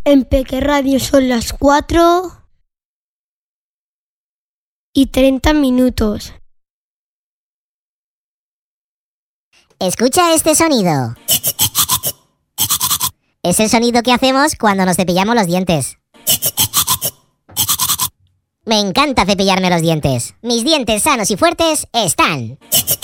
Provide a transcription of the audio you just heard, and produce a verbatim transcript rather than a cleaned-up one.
En Peque Radio son las cuatro y treinta minutos. Escucha este sonido. Es el sonido que hacemos cuando nos cepillamos los dientes. Me encanta cepillarme los dientes. Mis dientes sanos y fuertes están.